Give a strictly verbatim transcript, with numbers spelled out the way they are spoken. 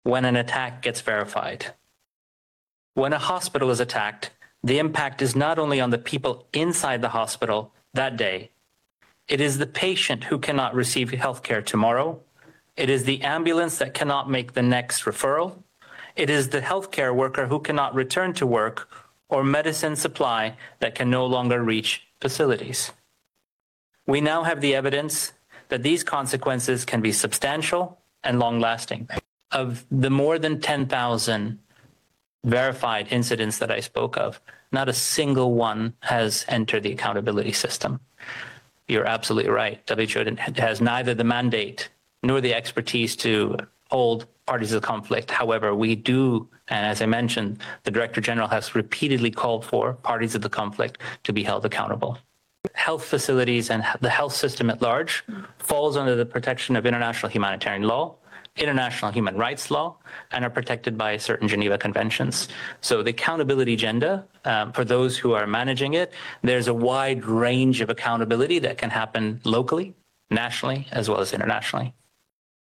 when an attack gets verified. When a hospital is attacked, the impact is not only on the people inside the hospital that day, it is the patient who cannot receive healthcare tomorrow. It is the ambulance that cannot make the next referral. It is the healthcare worker who cannot return to work, or medicine supply that can no longer reach facilities. We now have the evidence that these consequences can be substantial and long-lasting. Of the more than ten thousand verified incidents that I spoke of, not a single one has entered the accountability system. You're absolutely right. W H O has neither the mandate nor the expertise to hold parties of the conflict. However, we do, and as I mentioned, the Director General has repeatedly called for parties of the conflict to be held accountable. Health facilities and the health system at large falls under the protection of international humanitarian law, international human rights law, and are protected by certain Geneva Conventions. So the accountability agenda, um, for those who are managing it, there's a wide range of accountability that can happen locally, nationally, as well as internationally.